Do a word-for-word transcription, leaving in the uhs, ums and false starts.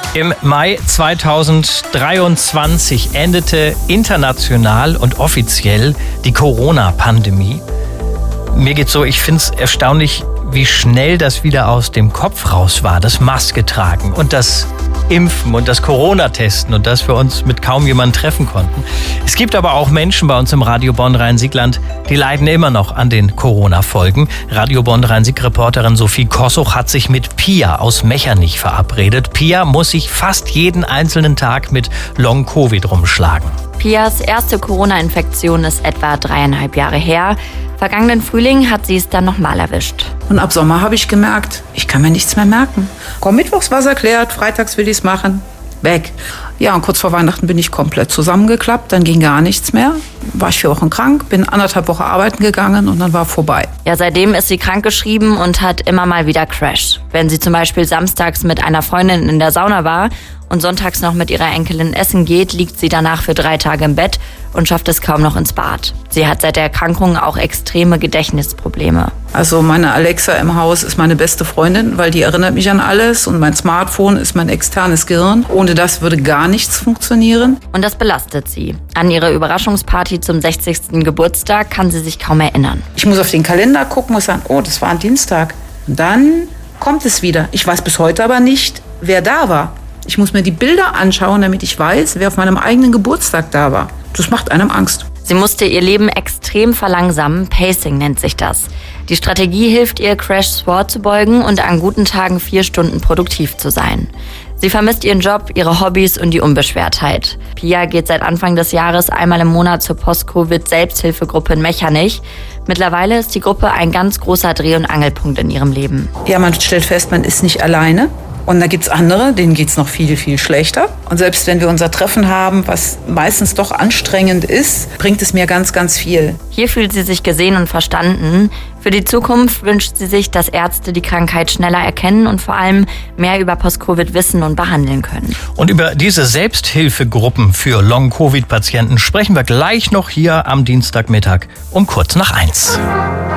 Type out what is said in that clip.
Im Mai zweitausenddreiundzwanzig endete international und offiziell die Corona-Pandemie. Mir geht's so, ich finde es erstaunlich, wie schnell das wieder aus dem Kopf raus war. Das Maske tragen und das Impfen und das Corona-Testen und dass wir uns mit kaum jemandem treffen konnten. Es gibt aber auch Menschen bei uns im Radio Bonn Rhein-Sieg-Land, die leiden immer noch an den Corona-Folgen. Radio Bonn Rhein-Sieg-Reporterin Sophie Kossuch hat sich mit Pia aus Mechernich verabredet. Pia muss sich fast jeden einzelnen Tag mit Long-Covid rumschlagen. Pias erste Corona-Infektion ist etwa dreieinhalb Jahre her. Vergangenen Frühling hat sie es dann nochmal erwischt. Und ab Sommer habe ich gemerkt, ich kann mir nichts mehr merken. Komm, mittwochs war's erklärt, freitags will ich's machen. Weg. Ja, und kurz vor Weihnachten bin ich komplett zusammengeklappt, dann ging gar nichts mehr. War ich vier Wochen krank, bin anderthalb Wochen arbeiten gegangen und dann war vorbei. Ja, seitdem ist sie krankgeschrieben und hat immer mal wieder Crash. Wenn sie zum Beispiel samstags mit einer Freundin in der Sauna war und sonntags noch mit ihrer Enkelin essen geht, liegt sie danach für drei Tage im Bett und schafft es kaum noch ins Bad. Sie hat seit der Erkrankung auch extreme Gedächtnisprobleme. Also meine Alexa im Haus ist meine beste Freundin, weil die erinnert mich an alles und mein Smartphone ist mein externes Gehirn. Ohne das würde gar nichts funktionieren. Und das belastet sie. An ihre Überraschungsparty zum sechzigsten Geburtstag kann sie sich kaum erinnern. Ich muss auf den Kalender gucken und sagen, oh, das war ein Dienstag. Und dann kommt es wieder. Ich weiß bis heute aber nicht, wer da war. Ich muss mir die Bilder anschauen, damit ich weiß, wer auf meinem eigenen Geburtstag da war. Das macht einem Angst. Sie musste ihr Leben extrem verlangsamen. Pacing nennt sich das. Die Strategie hilft ihr, Crashs vorzubeugen und an guten Tagen vier Stunden produktiv zu sein. Sie vermisst ihren Job, ihre Hobbys und die Unbeschwertheit. Pia geht seit Anfang des Jahres einmal im Monat zur Post-Covid-Selbsthilfegruppe in Mechernich. Mittlerweile ist die Gruppe ein ganz großer Dreh- und Angelpunkt in ihrem Leben. Ja, man stellt fest, man ist nicht alleine. Und da gibt's andere, denen geht's noch viel, viel schlechter. Und selbst wenn wir unser Treffen haben, was meistens doch anstrengend ist, bringt es mir ganz, ganz viel. Hier fühlt sie sich gesehen und verstanden. Für die Zukunft wünscht sie sich, dass Ärzte die Krankheit schneller erkennen und vor allem mehr über Post-Covid wissen und behandeln können. Und über diese Selbsthilfegruppen für Long-Covid-Patienten sprechen wir gleich noch hier am Dienstagmittag um kurz nach eins.